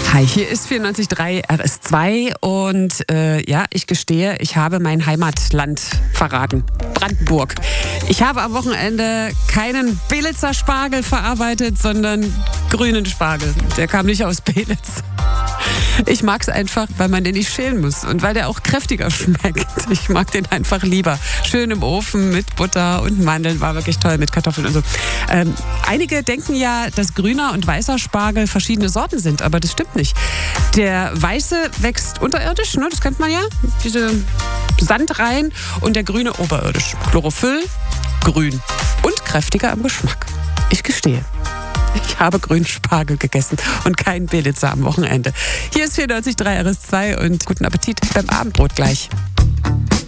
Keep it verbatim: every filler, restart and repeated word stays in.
Hi, hier ist vierundneunzig Komma drei R S zwei und äh, ja, ich gestehe, ich habe mein Heimatland verraten. Brandenburg. Ich habe am Wochenende keinen Belitzer Spargel verarbeitet, sondern grünen Spargel. Der kam nicht aus Belitz. Ich mag es einfach, weil man den nicht schälen muss und weil der auch kräftiger schmeckt. Ich mag den einfach lieber. Schön im Ofen mit Butter und Mandeln, war wirklich toll mit Kartoffeln und so. Ähm, einige denken ja, dass grüner und weißer Spargel verschiedene Sorten sind, aber das stimmt nicht. Der weiße wächst unterirdisch, ne, das kennt man ja, diese Sandreihen, und der grüne oberirdisch. Chlorophyll, grün und kräftiger im Geschmack. Ich gestehe. Ich habe grünen Spargel gegessen und keinen Belitzer am Wochenende. Hier ist vierundneunzig Komma drei R S zwei und guten Appetit beim Abendbrot gleich.